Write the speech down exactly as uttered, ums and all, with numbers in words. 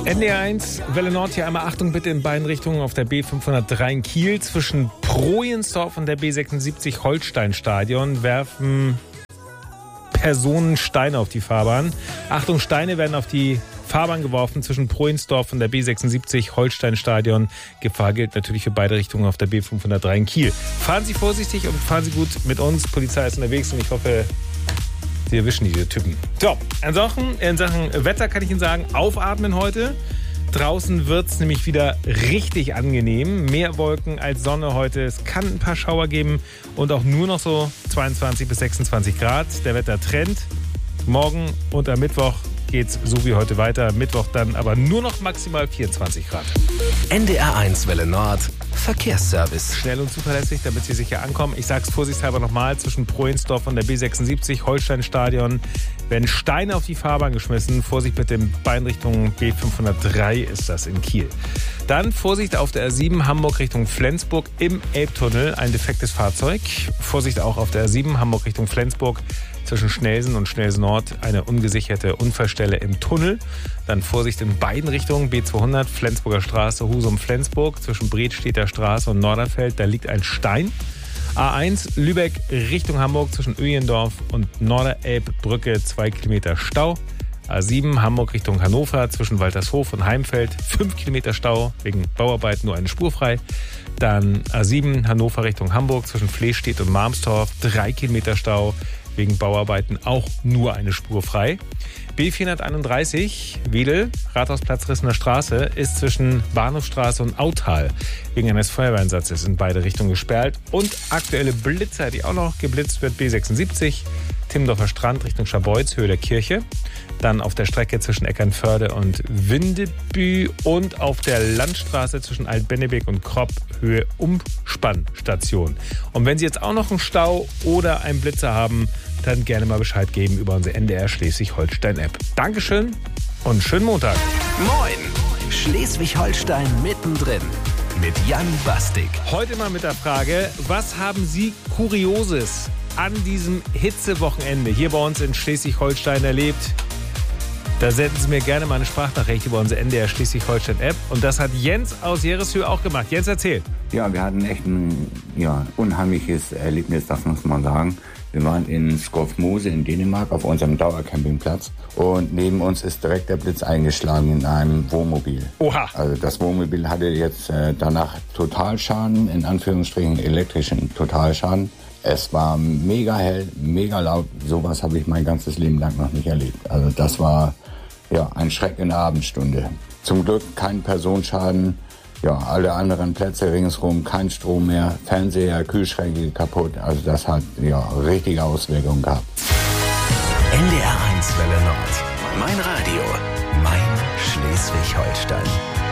N D R eins, Welle Nord, hier einmal Achtung bitte in beiden Richtungen auf der B fünfhundertdrei in Kiel. Zwischen Projensdorf und der B sechsundsiebzig Holstein-Stadion werfen Personen Steine auf die Fahrbahn. Achtung, Steine werden auf die Fahrbahn geworfen zwischen Projensdorf und der B sechsundsiebzig Holstein-Stadion. Gefahr gilt natürlich für beide Richtungen auf der B fünfhundertdrei in Kiel. Fahren Sie vorsichtig und fahren Sie gut mit uns. Polizei ist unterwegs und ich hoffe, Sie erwischen diese Typen. So, ansonsten in Sachen Wetter kann ich Ihnen sagen, aufatmen heute. Draußen wird es nämlich wieder richtig angenehm. Mehr Wolken als Sonne heute. Es kann ein paar Schauer geben und auch nur noch so zweiundzwanzig bis sechsundzwanzig Grad. Der Wettertrend. Morgen und am Mittwoch geht's so wie heute weiter. Mittwoch dann aber nur noch maximal vierundzwanzig Grad. N D R eins Welle Nord. Verkehrsservice. Schnell und zuverlässig, damit Sie sicher ankommen. Ich sag's vorsichtshalber nochmal, zwischen Projensdorf und der B sechsundsiebzig Holstein-Stadion werden Steine auf die Fahrbahn geschmissen. Vorsicht bitte in beiden Richtungen, B fünfhundertdrei ist das in Kiel. Dann Vorsicht auf der R sieben Hamburg Richtung Flensburg im Elbtunnel, ein defektes Fahrzeug. Vorsicht auch auf der R sieben Hamburg Richtung Flensburg. Zwischen Schnelsen und Schnelsen Nord eine ungesicherte Unfallstelle im Tunnel. Dann Vorsicht in beiden Richtungen, B zweihundert, Flensburger Straße, Husum-Flensburg. Zwischen Bredstedter Straße und Norderfeld, da liegt ein Stein. A eins, Lübeck Richtung Hamburg, zwischen Öjendorf und Norderelbbrücke, zwei Kilometer Stau. A sieben, Hamburg Richtung Hannover, zwischen Waltershof und Heimfeld, fünf Kilometer Stau, wegen Bauarbeit nur eine Spur frei. Dann A sieben, Hannover Richtung Hamburg, zwischen Flestedt und Marmstorf, drei Kilometer Stau, wegen Bauarbeiten auch nur eine Spur frei. B vierhunderteinunddreißig, Wedel, Rathausplatz Rissener Straße, ist zwischen Bahnhofstraße und Autal wegen eines Feuerwehreinsatzes in beide Richtungen gesperrt. Und aktuelle Blitzer, die auch noch geblitzt wird, B sechsundsiebzig, Timmendorfer Strand Richtung Scharbeutz, Höhe der Kirche. Dann auf der Strecke zwischen Eckernförde und Windeby und auf der Landstraße zwischen Altbennebeek und Kropp, Höhe Umspannstation. Und wenn Sie jetzt auch noch einen Stau oder einen Blitzer haben, dann gerne mal Bescheid geben über unsere N D R Schleswig-Holstein-App. Dankeschön und schönen Montag. Moin! Schleswig-Holstein mittendrin mit Jan Bastik. Heute mal mit der Frage, was haben Sie Kurioses an diesem Hitzewochenende hier bei uns in Schleswig-Holstein erlebt? Da senden Sie mir gerne mal eine Sprachnachricht über unsere N D R Schleswig-Holstein-App. Und das hat Jens aus Jereshöhe auch gemacht. Jens, erzähl. Ja, wir hatten echt ein ja, unheimliches Erlebnis, das muss man sagen. Wir waren in Skovmose in Dänemark auf unserem Dauercampingplatz und neben uns ist direkt der Blitz eingeschlagen in einem Wohnmobil. Oha! Also das Wohnmobil hatte jetzt äh, danach Totalschaden, in Anführungsstrichen elektrischen Totalschaden. Es war mega hell, mega laut. Sowas habe ich mein ganzes Leben lang noch nicht erlebt. Also das war ja ein Schreck in der Abendstunde. Zum Glück kein Personenschaden. Ja, alle anderen Plätze ringsherum, kein Strom mehr, Fernseher, Kühlschränke kaputt. Also das hat ja richtige Auswirkungen gehabt. N D R eins Welle Nord. Mein Radio. Mein Schleswig-Holstein.